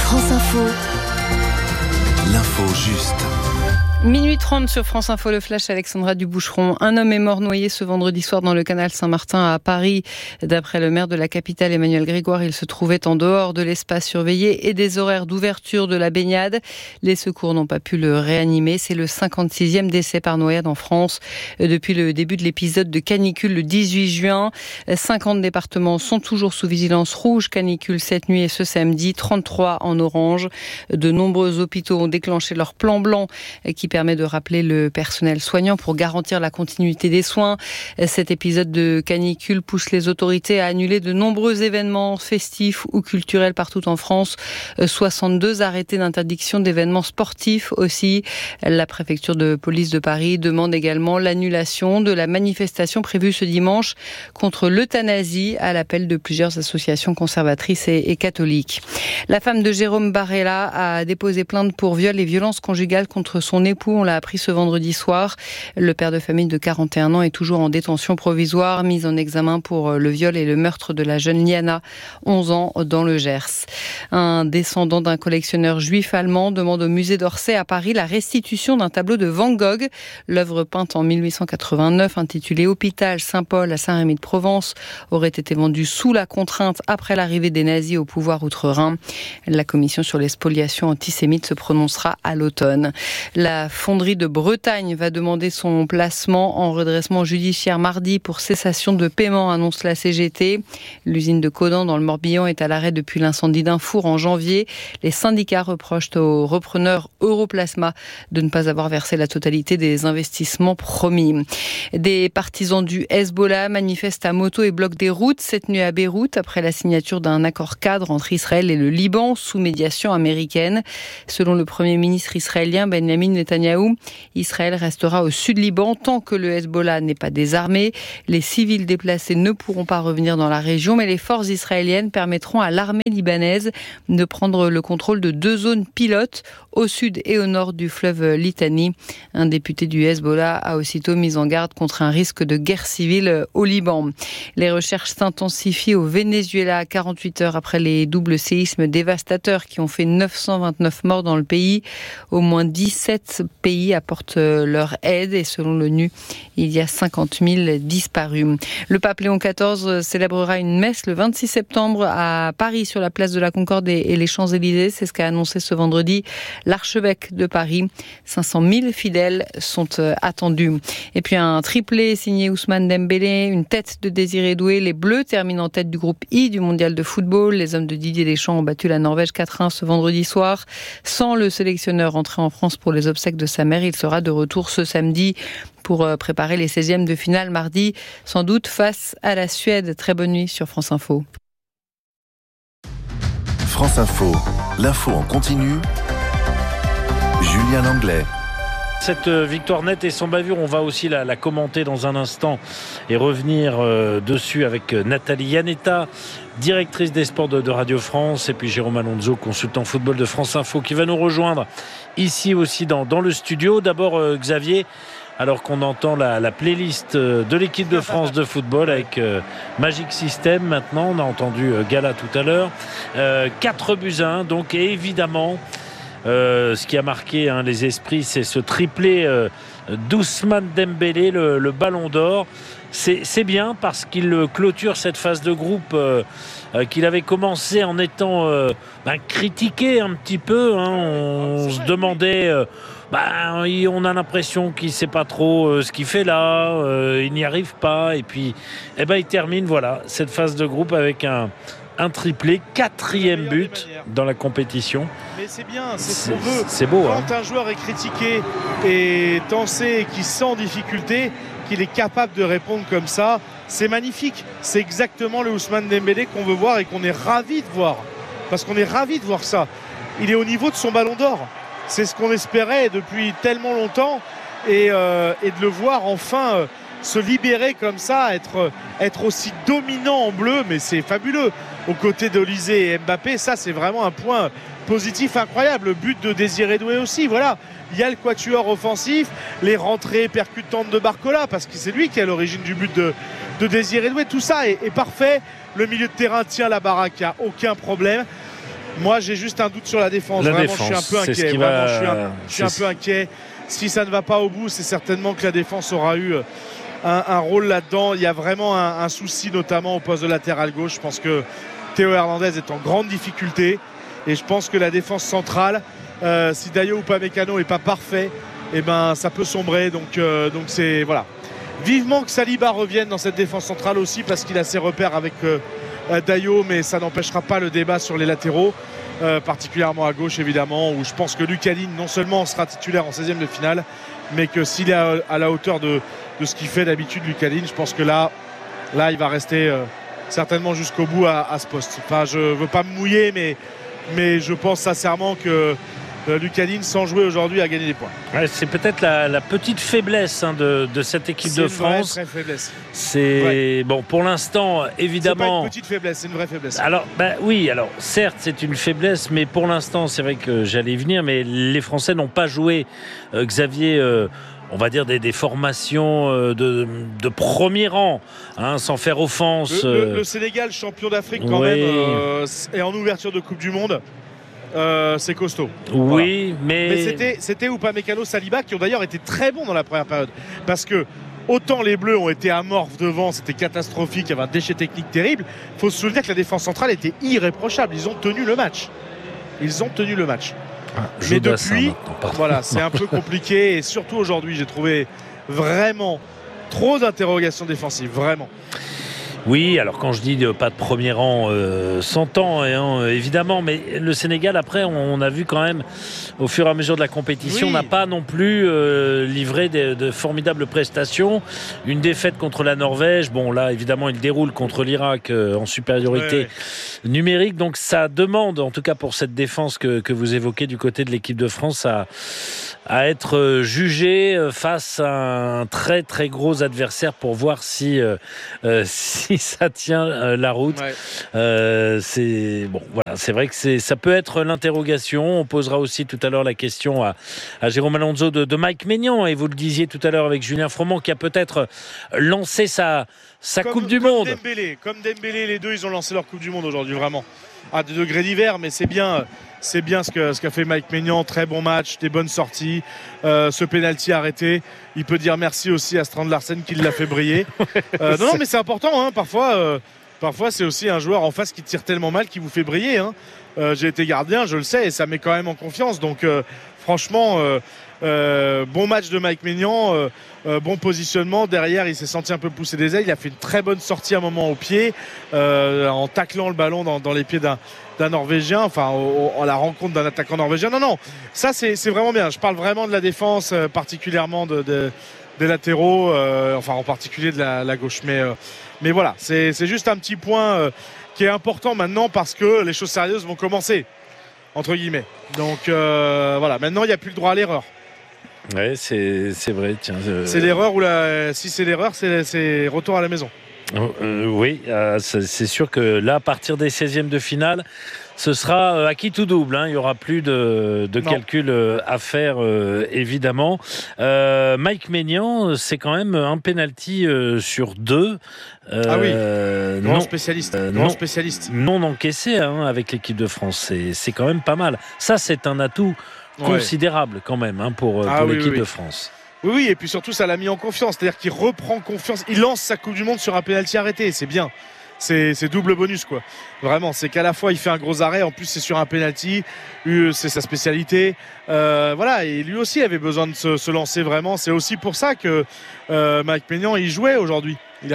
France Info. L'info juste. Minuit 30 sur France Info, le flash Alexandra Duboucheron. Un homme est mort noyé ce vendredi soir dans le canal Saint-Martin à Paris. D'après le maire de la capitale, Emmanuel Grégoire, il se trouvait en dehors de l'espace surveillé et des horaires d'ouverture de la baignade. Les secours n'ont pas pu le réanimer. C'est le 56e décès par noyade en France depuis le début de l'épisode de canicule le 18 juin. 50 départements sont toujours sous vigilance rouge canicule cette nuit et ce samedi, 33 en orange. De nombreux hôpitaux ont déclenché leur plan blanc qui permet de rappeler le personnel soignant pour garantir la continuité des soins. Cet épisode de canicule pousse les autorités à annuler de nombreux événements festifs ou culturels partout en France. 62 arrêtés d'interdiction d'événements sportifs aussi. La préfecture de police de Paris demande également l'annulation de la manifestation prévue ce dimanche contre l'euthanasie à l'appel de plusieurs associations conservatrices et catholiques. La femme de Jérôme Barella a déposé plainte pour viol et violences conjugales contre son époux. On l'a appris ce vendredi soir. Le père de famille de 41 ans est toujours en détention provisoire, mis en examen pour le viol et le meurtre de la jeune Liana, 11 ans, dans le Gers. Un descendant d'un collectionneur juif allemand demande au musée d'Orsay à Paris la restitution d'un tableau de Van Gogh. L'œuvre peinte en 1889, intitulée Hôpital Saint-Paul à Saint-Rémy-de-Provence, aurait été vendue sous la contrainte après l'arrivée des nazis au pouvoir outre-Rhin. La commission sur les spoliations antisémites se prononcera à l'automne. La fonderie de Bretagne va demander son placement en redressement judiciaire mardi pour cessation de paiement, annonce la CGT. L'usine de Caudan dans le Morbihan est à l'arrêt depuis l'incendie d'un four en janvier. Les syndicats reprochent au repreneur Europlasma de ne pas avoir versé la totalité des investissements promis. Des partisans du Hezbollah manifestent à moto et bloquent des routes cette nuit à Beyrouth après la signature d'un accord cadre entre Israël et le Liban sous médiation américaine. Selon le Premier ministre israélien Benjamin Netanyahou, Israël restera au sud Liban tant que le Hezbollah n'est pas désarmé. Les civils déplacés ne pourront pas revenir dans la région, mais les forces israéliennes permettront à l'armée libanaise de prendre le contrôle de 2 zones pilotes au sud et au nord du fleuve Litani. Un député du Hezbollah a aussitôt mis en garde contre un risque de guerre civile au Liban. Les recherches s'intensifient au Venezuela 48 heures après les doubles séismes dévastateurs qui ont fait 929 morts dans le pays. Au moins 17 pays apportent leur aide et selon l'ONU, il y a 50 000 disparus. Le pape Léon XIV célébrera une messe le 26 septembre à Paris sur la place de la Concorde et les Champs-Élysées. C'est ce qu'a annoncé ce vendredi l'archevêque de Paris. 500 000 fidèles sont attendus. Et puis un triplé signé Ousmane Dembélé, une tête de Désiré Doué. Les Bleus terminent en tête du groupe I du mondial de football. Les hommes de Didier Deschamps ont battu la Norvège 4-1 ce vendredi soir. Sans le sélectionneur rentré en France pour les obsèques de sa mère, il sera de retour ce samedi pour préparer les 16e de finale mardi, sans doute face à la Suède. Très bonne nuit sur France Info. France Info, l'info en continu. Julien Langlais. Cette victoire nette et sans bavure, on va aussi la commenter dans un instant et revenir dessus avec Nathalie Yanetta, directrice des sports de Radio France, et puis Jérôme Alonso, consultant football de France Info, qui va nous rejoindre ici aussi dans le studio. D'abord Xavier, alors qu'on entend la playlist de l'équipe de France de football avec Magic System maintenant, on a entendu Gala tout à l'heure, 4-1, donc, et évidemment ce qui a marqué les esprits, c'est ce triplé d'Ousmane Dembélé, le ballon d'or. C'est bien parce qu'il clôture cette phase de groupe qu'il avait commencé en étant critiqué un petit peu. On se demandait... on a l'impression qu'il ne sait pas trop ce qu'il fait là, il n'y arrive pas. Et puis, il termine cette phase de groupe avec un triplé, 4e but dans la compétition. Mais c'est bien, c'est ce qu'on veut. C'est beau. Quand un joueur est critiqué et tensé et qui sent en difficulté, qu'il est capable de répondre comme ça, c'est magnifique. C'est exactement le Ousmane Dembélé qu'on veut voir et qu'on est ravis de voir. Parce qu'on est ravis de voir ça. Il est au niveau de son ballon d'or. C'est ce qu'on espérait depuis tellement longtemps. Et de le voir enfin se libérer comme ça, être aussi dominant en bleu, mais c'est fabuleux. Aux côtés d'Olysée et Mbappé, ça c'est vraiment un point positif incroyable. Le but de Désiré Doué aussi, voilà. Il y a le quatuor offensif, les rentrées percutantes de Barcola, parce que c'est lui qui est à l'origine du but de Désiré Doué. Tout ça est parfait. Le milieu de terrain tient la baraque, il n'y a aucun problème. Moi, j'ai juste un doute sur la défense. La Vraiment, défense, je suis un peu c'est ce inquiet. qui Vraiment, va... je suis un peu inquiet. Si ça ne va pas au bout, c'est certainement que la défense aura eu un rôle là-dedans. Il y a vraiment un souci, notamment au poste de latéral gauche. Je pense que Théo Hernandez est en grande difficulté. Et je pense que la défense centrale, si Dayo Upamecano n'est pas parfait, eh ben, ça peut sombrer. Donc c'est... Voilà. Vivement que Saliba revienne dans cette défense centrale aussi, parce qu'il a ses repères avec Dayo, mais ça n'empêchera pas le débat sur les latéraux, particulièrement à gauche évidemment, où je pense que Lucas Digne non seulement sera titulaire en 16e de finale, mais que s'il est à la hauteur de ce qu'il fait d'habitude Lucas Digne, je pense que là il va rester certainement jusqu'au bout à ce poste. Enfin, je ne veux pas me mouiller, mais je pense sincèrement que Lucas Digne, sans jouer aujourd'hui, a gagné des points. Ouais, c'est peut-être la petite faiblesse de cette équipe de France. C'est une vraie faiblesse. C'est bon pour l'instant, évidemment. C'est pas une petite faiblesse, c'est une vraie faiblesse. Alors, oui, alors certes, c'est une faiblesse, mais pour l'instant, c'est vrai que j'allais y venir, mais les Français n'ont pas joué, Xavier. On va dire des formations de premier rang, hein, sans faire offense. Le Sénégal, champion d'Afrique quand même, et en ouverture de Coupe du Monde. C'est costaud. Oui, voilà. Mais c'était Upamecano, Saliba qui ont d'ailleurs été très bons dans la première période, parce que autant les Bleus ont été amorphes devant, c'était catastrophique, il y avait un déchet technique terrible. Il faut se souvenir que la défense centrale était irréprochable. Ils ont tenu le match. Mais depuis, voilà, c'est un peu compliqué, et surtout aujourd'hui, j'ai trouvé vraiment trop d'interrogations défensives, vraiment. Oui, alors quand je dis pas de premier rang, s'entend évidemment, mais le Sénégal, après, on a vu quand même, au fur et à mesure de la compétition, n'a pas non plus livré de formidables prestations. Une défaite contre la Norvège, bon là, évidemment, il déroule contre l'Irak en supériorité numérique, donc ça demande, en tout cas pour cette défense que vous évoquez du côté de l'équipe de France, à être jugé face à un très très gros adversaire pour voir si ça tient la route. C'est bon, voilà, c'est vrai que ça peut être l'interrogation. On posera aussi tout à l'heure la question à Jérôme Alonso de Mike Maignan, et vous le disiez tout à l'heure avec Julien Froment, qui a peut-être lancé sa Coupe du Monde. Comme Dembélé, les deux, ils ont lancé leur Coupe du Monde aujourd'hui, vraiment. À des degrés divers, mais c'est bien ce qu'a fait Mike Maignan. Très bon match, des bonnes sorties, ce pénalty arrêté. Il peut dire merci aussi à Strand Larsen qui l'a fait briller. Non, mais c'est important, hein. Parfois c'est aussi un joueur en face qui tire tellement mal qui vous fait briller, hein. J'ai été gardien, je le sais, et ça met quand même en confiance. Donc franchement, bon match de Mike Maignan, bon positionnement. Derrière, il s'est senti un peu pousser des ailes. Il a fait une très bonne sortie à un moment au pied, en taclant le ballon dans les pieds d'un Norvégien, enfin à la rencontre d'un attaquant norvégien. Non, ça c'est vraiment bien. Je parle vraiment de la défense, particulièrement des latéraux, enfin en particulier de la gauche. Mais voilà, c'est juste un petit point qui est important maintenant, parce que les choses sérieuses vont commencer, entre guillemets. Donc voilà, maintenant il n'y a plus le droit à l'erreur. Ouais, c'est vrai. Tiens, c'est l'erreur, si c'est l'erreur, c'est retour à la maison. Oui, c'est sûr que là, à partir des 16e de finale, ce sera acquis tout double, hein. Il n'y aura plus de calcul à faire, évidemment. Mike Maignan, c'est quand même un penalty sur 2. Grand spécialiste. Non encaissé, hein, avec l'équipe de France. C'est quand même pas mal. Ça, c'est un atout considérable quand même, hein, pour l'équipe de France. Oui, et puis surtout, ça l'a mis en confiance. C'est-à-dire qu'il reprend confiance. Il lance sa Coupe du Monde sur un pénalty arrêté. C'est bien. C'est double bonus, quoi. Vraiment, c'est qu'à la fois, il fait un gros arrêt. En plus, c'est sur un pénalty. C'est sa spécialité. Voilà. Et lui aussi avait besoin de se lancer vraiment. C'est aussi pour ça que Mike Maignan, il jouait aujourd'hui.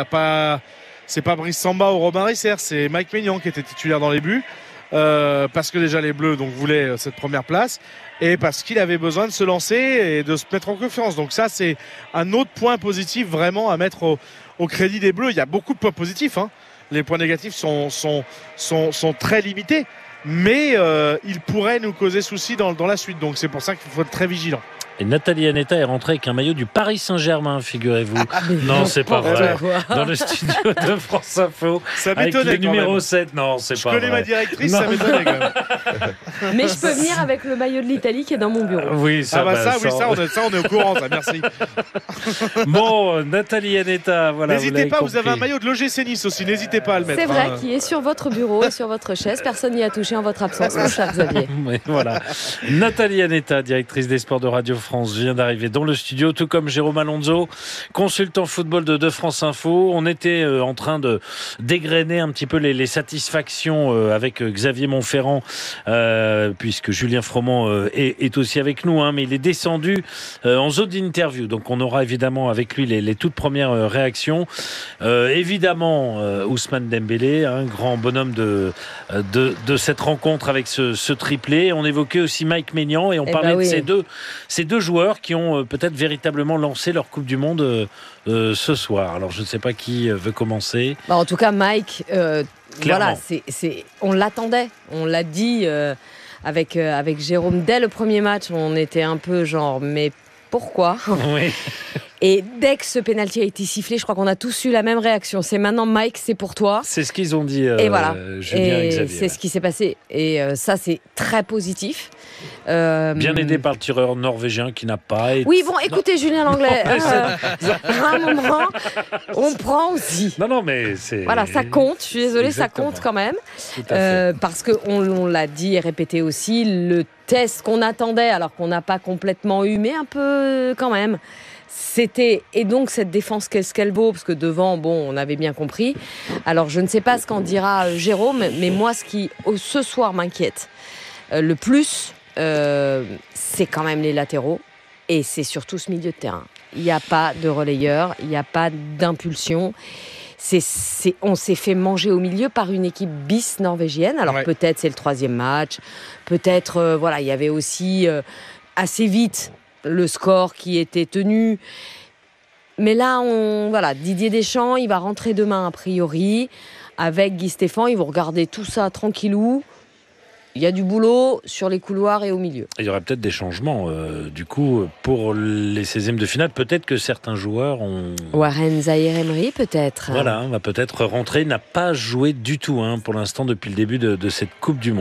C'est pas Brice Samba ou Robin Risser. C'est Mike Maignan qui était titulaire dans les buts. Parce que déjà les Bleus voulaient cette première place, et parce qu'il avait besoin de se lancer et de se mettre en confiance. Donc ça, c'est un autre point positif vraiment à mettre au crédit des Bleus. Il y a beaucoup de points positifs, hein. Les points négatifs sont très limités, mais ils pourraient nous causer souci dans la suite. Donc c'est pour ça qu'il faut être très vigilant. Et Nathalie Aneta est rentrée avec un maillot du Paris Saint-Germain, figurez-vous. Non, c'est pas vrai. Dans le studio de France Info. Ça avec m'étonnait le numéro 7. Non, c'est pas vrai. Je connais ma directrice, ça m'étonnait quand même. Mais je peux venir avec le maillot de l'Italie qui est dans mon bureau. Oui, ça, on est au courant, ça, merci. Bon, Nathalie Aneta, voilà. N'hésitez pas, vous avez un maillot de l'OGC Nice aussi, n'hésitez pas à le mettre. C'est vrai, qui est sur votre bureau et sur votre chaise. Personne n'y a touché en votre absence, mon cher Xavier. Oui, voilà. Nathalie Aneta, directrice des sports de Radio France, vient d'arriver dans le studio, tout comme Jérôme Alonso, consultant football de France Info. On était en train de dégrainer un petit peu les satisfactions avec Xavier Montferrand, puisque Julien Froment est aussi avec nous, mais il est descendu en zone d'interview. Donc on aura évidemment avec lui les toutes premières réactions. Évidemment, Ousmane Dembélé, un grand bonhomme de cette rencontre avec ce triplé. On évoquait aussi Mike Maignan et on parlait de ces deux joueurs qui ont peut-être véritablement lancé leur Coupe du Monde ce soir. Alors je ne sais pas qui veut commencer. En tout cas, Mike, voilà, on l'attendait, on l'a dit avec Jérôme dès le premier match. On était un peu genre, mais pourquoi ? Oui. Et dès que ce pénalty a été sifflé, je crois qu'on a tous eu la même réaction. C'est maintenant, Mike, c'est pour toi. C'est ce qu'ils ont dit, et voilà. Julien et Xavier. C'est ce qui s'est passé. Et ça, c'est très positif. Bien aidé par le tireur norvégien qui n'a pas été... Oui, bon, écoutez, Julien Langlais, à un moment, on prend aussi. Non, mais c'est... Voilà, ça compte. Je suis désolée, Exactement. ça compte quand même. Tout à fait. Parce qu'on l'a dit et répété aussi, le test qu'on attendait, alors qu'on n'a pas complètement eu, mais un peu quand même... C'était, et donc cette défense, qu'est-ce qu'elle vaut ? Parce que devant, on avait bien compris. Alors je ne sais pas ce qu'en dira Jérôme, mais moi ce qui ce soir m'inquiète le plus, c'est quand même les latéraux. Et c'est surtout ce milieu de terrain. Il n'y a pas de relayeur, il n'y a pas d'impulsion. On s'est fait manger au milieu par une équipe bis norvégienne. Alors peut-être c'est le 3e match, peut-être il y avait aussi assez vite le score qui était tenu. Mais là, Didier Deschamps, il va rentrer demain a priori avec Guy Stéphane. Ils vont regarder tout ça tranquillou. Il y a du boulot sur les couloirs et au milieu. Il y aurait peut-être des changements, du coup, pour les 16e de finale. Peut-être que certains joueurs ont... Warren Zaïre-Emery, peut-être. Voilà, va peut-être rentrer. Il n'a pas joué du tout, pour l'instant, depuis le début de cette Coupe du Monde.